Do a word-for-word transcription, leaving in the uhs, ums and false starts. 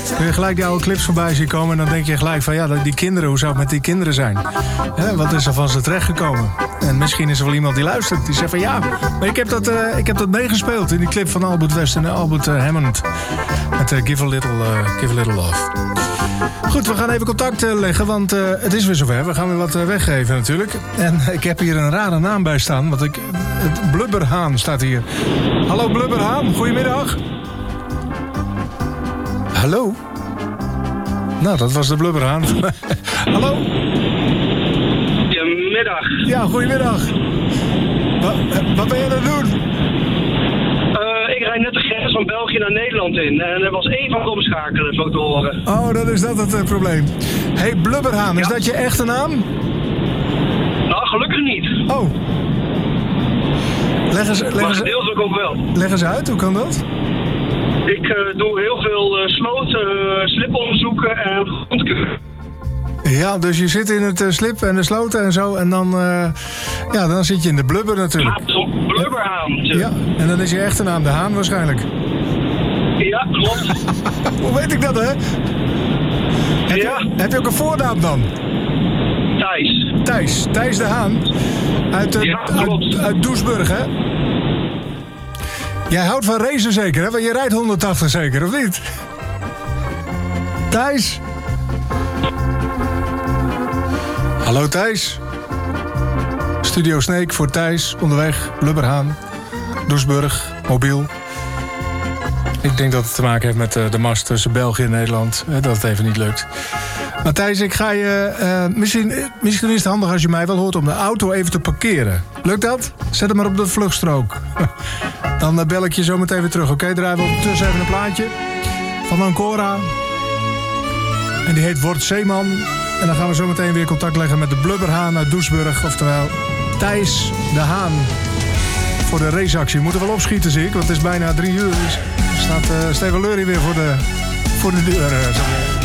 kun je gelijk die oude clips voorbij zien komen. En dan denk je gelijk van ja, die kinderen, hoe zou het met die kinderen zijn? Hè, wat is er van ze terechtgekomen? En misschien is er wel iemand die luistert. Die zegt van ja, maar ik heb dat, uh, ik heb dat meegespeeld in die clip van Albert West en Albert uh, Hammond. Met uh, Give a Little, uh, Give a Little Love. Goed, we gaan even contact uh, leggen, want uh, het is weer zover. We gaan weer wat uh, weggeven natuurlijk. En ik heb hier een rare naam bij staan. Want ik, het Blubberhaan staat hier. Hallo Blubberhaan, goedemiddag. Hallo? Nou, dat was de Blubberhaan. Hallo? Goedemiddag. Ja, goedemiddag. Wat, wat ben je aan het doen? Uh, ik rijd net de grens van België naar Nederland in. En er was één van het omschakelen, zo te horen. Oh, dan is dat het uh, probleem. Hey, Blubberhaan, ja. Is dat je echte naam? Nou, gelukkig niet. Oh. Leg eens, leg maar eens, gedeeltelijk ook wel. Leg eens uit, hoe kan dat? Ik uh, doe heel veel uh, sloten, uh, sliponderzoeken en grondkeuring. Ja, dus je zit in het uh, slip en de sloten en zo. En dan, uh, ja, dan zit je in de blubber natuurlijk. Ja, zo'n blubberhaan. Ja, en dan is je echte naam de Haan waarschijnlijk. Ja, klopt. Hoe weet ik dat, hè? Heb, ja. je, heb je ook een voornaam dan? Thijs. Thijs, Thijs de Haan. Uit, uh, ja, uit, uit Doesburg, hè? Jij houdt van racen zeker, hè? Want je rijdt honderdtachtig zeker, of niet? Thijs? Hallo Thijs. Studio Snake voor Thijs, onderweg, Blubberhaan, Doesburg, mobiel. Ik denk dat het te maken heeft met uh, de mast tussen België en Nederland. Uh, dat het even niet lukt. Maar Thijs, ik ga je... Uh, misschien, misschien is het handig als je mij wel hoort om de auto even te parkeren. Lukt dat? Zet hem maar op de vluchtstrook. Dan uh, bel ik je zo meteen weer terug. Oké, okay, draaien we ondertussen even een plaatje van Ancora. En die heet Word Zeeman. En dan gaan we zo meteen weer contact leggen met de Blubberhaan uit Doesburg. Oftewel Thijs de Haan. Voor de raceactie. We moeten wel opschieten, zie ik. Want het is bijna drie uur. Dus staat uh, Steven Leury weer voor de, voor de deur. Uh,